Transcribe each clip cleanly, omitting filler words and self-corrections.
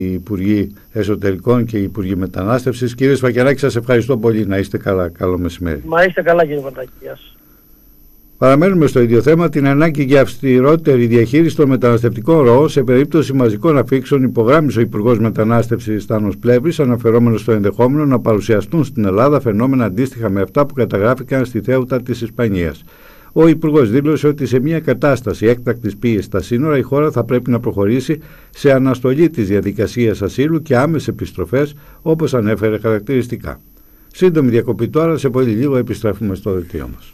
οι Υπουργοί Εσωτερικών και οι Υπουργοί Μετανάστευσης. Κύριε Σφακιανάκη, σας ευχαριστώ πολύ. Να είστε καλά. Καλό μεσημέρι. Μα είστε καλά, κύριε Βατάκη. Γεια σας. Παραμένουμε στο ίδιο θέμα, την ανάγκη για αυστηρότερη διαχείριση των μεταναστευτικών ροών σε περίπτωση μαζικών αφήξεων. Υπογράμμισε ο Υπουργός Μετανάστευσης Στάνος Πλεύρης, αναφερόμενος στο ενδεχόμενο να παρουσιαστούν στην Ελλάδα φαινόμενα αντίστοιχα με αυτά που καταγράφηκαν στη Θέουτα της Ισπανίας. Ο Υπουργός δήλωσε ότι σε μια κατάσταση έκτακτης πίεσης στα σύνορα η χώρα θα πρέπει να προχωρήσει σε αναστολή της διαδικασίας ασύλου και άμεσες επιστροφές, όπως ανέφερε χαρακτηριστικά. Σύντομη διακοπή τώρα, σε πολύ λίγο επιστρέφουμε στο δελτίο μας.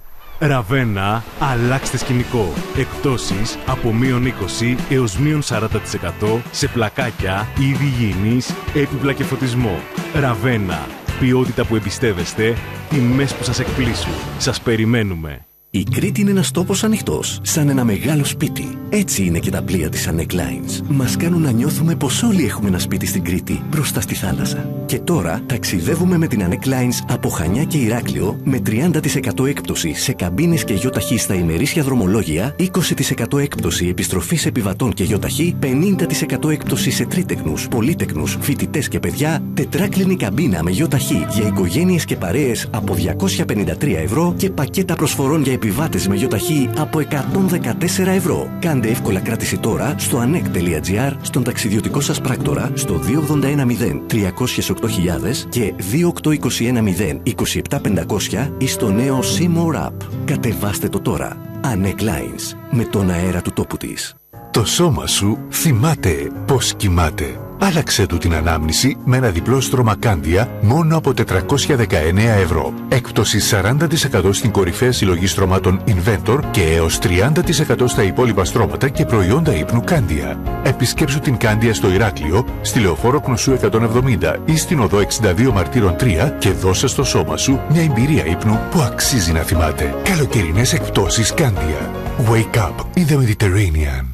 Ραβένα, αλλάξτε σκηνικό. Εκπτώσεις από -20 έως -40% σε πλακάκια, είδη υγιεινής, έπιπλα και φωτισμό. Ραβένα, ποιότητα που εμπιστεύεστε, τιμές που σας εκπλήσουν. Σας περιμένουμε. Η Κρήτη είναι ένας τόπος ανοιχτός, σαν ένα μεγάλο σπίτι. Έτσι είναι και τα πλοία της Anek Lines. Μας κάνουν να νιώθουμε πως όλοι έχουμε ένα σπίτι στην Κρήτη, μπροστά στη θάλασσα. Και τώρα ταξιδεύουμε με την Anek Lines από Χανιά και Ηράκλειο με 30% έκπτωση σε καμπίνες και γιοταχή στα ημερήσια δρομολόγια, 20% έκπτωση επιστροφής επιβατών και γιοταχή, 50% έκπτωση σε τρίτεκνους, πολύτεκνους, φοιτητές και παιδιά, τετράκλινη καμπίνα με γιοταχή για οικογένειες και παρέες από 253 ευρώ και πακέτα προσφορών για επιβάτες με γιοταχή από 114 ευρώ. Κάντε εύκολα κράτηση τώρα στο anek.gr, στον ταξιδιωτικό σας πράκτορα, στο 2810 308.000 και 28210 27500 ή στο νέο Seymour App. Κατεβάστε το τώρα. Anek Lines, με τον αέρα του τόπου της. Το σώμα σου θυμάται πώς κοιμάται. Άλλαξε του την ανάμνηση με ένα διπλό στρώμα Κάνδια μόνο από 419 ευρώ. Έκπτωση 40% στην κορυφαία συλλογή στρωμάτων Inventor και έως 30% στα υπόλοιπα στρώματα και προϊόντα ύπνου Κάνδια. Επισκέψου την Κάνδια στο Ηράκλειο, στη Λεωφόρο Κνωσού 170 ή στην οδό 62 Μαρτύρων 3 και δώσε στο σώμα σου μια εμπειρία ύπνου που αξίζει να θυμάται. Καλοκαιρινές εκπτώσεις Κάνδια. Wake up in the Mediterranean.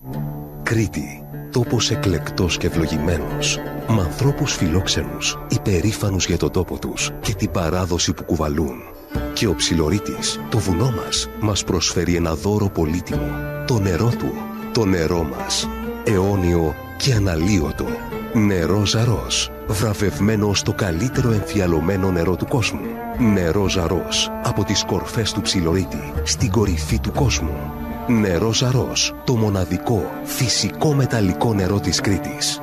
Κρήτη. Τόπος εκλεκτός και ευλογημένος, με ανθρώπους φιλόξενους, υπερήφανους για τον τόπο τους και την παράδοση που κουβαλούν. Και ο Ψιλορίτης, το βουνό μας προσφέρει ένα δώρο πολύτιμο, το νερό του, το νερό μας, αιώνιο και αναλύωτο. Νερό Ζαρός, βραβευμένο στο καλύτερο εμφιαλωμένο νερό του κόσμου. Νερό Ζαρός, από τις κορφές του Ψιλορίτη, στην κορυφή του κόσμου. Νερό Ζαρός, το μοναδικό φυσικό μεταλλικό νερό της Κρήτης.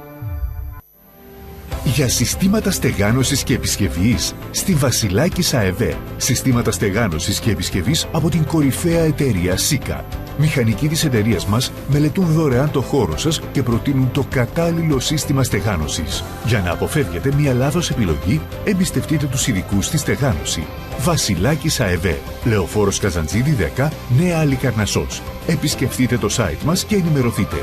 Για συστήματα στεγάνωσης και επισκευής στη Βασιλάκης ΑΕΒ. Συστήματα στεγάνωσης και επισκευής από την κορυφαία εταιρεία Sika. Μηχανικοί της εταιρείας μας μελετούν δωρεάν το χώρο σας και προτείνουν το κατάλληλο σύστημα στεγάνωσης. Για να αποφεύγετε μια λάθος επιλογή, εμπιστευτείτε τους ειδικούς στη στεγάνωση. Βασιλάκης ΑΕΒ. Λεωφόρος Καζαντζίδη 10, Νέα Αλικαρνασσός. Επισκεφτείτε το site μας και ενημερωθείτε.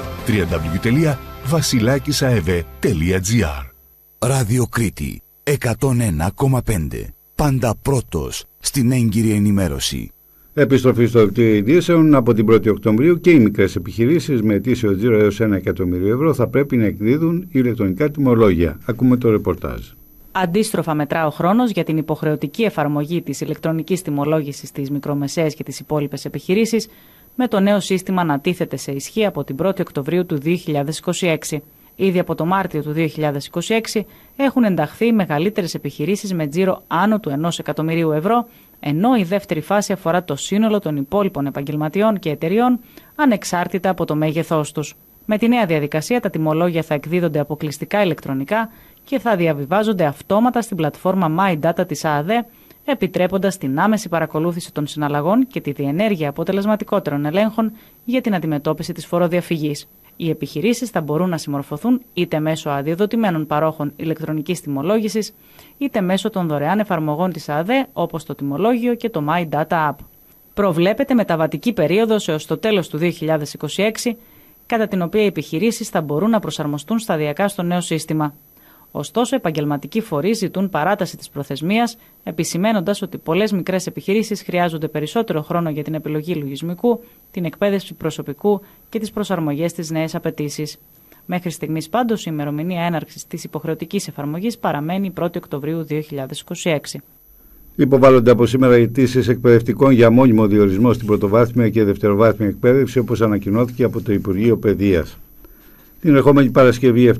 www.vasilakisaev.gr. Ράδιο Κρήτη 101,5. Πάντα πρώτος στην έγκυρη ενημέρωση. Επιστροφή στο δελτίο ειδήσεων. Από την 1η Οκτωβρίου και οι μικρές επιχειρήσεις με ετήσιο τζίρο έως 1 εκατομμύριο ευρώ θα πρέπει να εκδίδουν ηλεκτρονικά τιμολόγια. Ακούμε το ρεπορτάζ. Αντίστροφα μετρά ο χρόνος για την υποχρεωτική εφαρμογή της ηλεκτρονικής τιμολόγησης στις μικρομεσαίες και τις υπόλοιπες επιχειρήσεις, με το νέο σύστημα να τίθεται σε ισχύ από την 1η Οκτωβρίου του 2026. Ήδη από το Μάρτιο του 2026 έχουν ενταχθεί οι μεγαλύτερες επιχειρήσεις με τζίρο άνω του 1 εκατομμυρίου ευρώ, ενώ η δεύτερη φάση αφορά το σύνολο των υπόλοιπων επαγγελματιών και εταιριών, ανεξάρτητα από το μέγεθός τους. Με τη νέα διαδικασία, τα τιμολόγια θα εκδίδονται αποκλειστικά ηλεκτρονικά και θα διαβιβάζονται αυτόματα στην πλατφόρμα MyData της ΑΑΔΕ, επιτρέποντας την άμεση παρακολούθηση των συναλλαγών και τη διενέργεια αποτελεσματικότερων ελέγχων για την αντιμετώπιση της φοροδιαφυγής. Οι επιχειρήσεις θα μπορούν να συμμορφωθούν είτε μέσω αδειοδοτημένων παρόχων ηλεκτρονικής τιμολόγησης, είτε μέσω των δωρεάν εφαρμογών της ΑΑΔΕ, όπως το τιμολόγιο και το MyData App. Προβλέπεται μεταβατική περίοδος έως το τέλος του 2026, κατά την οποία οι επιχειρήσεις θα μπορούν να προσαρμοστούν σταδιακά στο νέο σύστημα. Ωστόσο, επαγγελματικοί φορείς ζητούν παράταση της προθεσμίας, επισημαίνοντας ότι πολλές μικρές επιχειρήσεις χρειάζονται περισσότερο χρόνο για την επιλογή λογισμικού, την εκπαίδευση προσωπικού και τις προσαρμογές στις νέες απαιτήσεις. Μέχρι στιγμής, πάντως, η ημερομηνία έναρξης της υποχρεωτικής εφαρμογής παραμένει 1η Οκτωβρίου 2026. Υποβάλλονται από σήμερα αιτήσεις εκπαιδευτικών για μόνιμο διορισμό στην πρωτοβάθμια και δευτεροβάθμια εκπαίδευση, όπως ανακοινώθηκε από το Υπουργείο Παιδείας. Την ερχόμενη Παρασκευή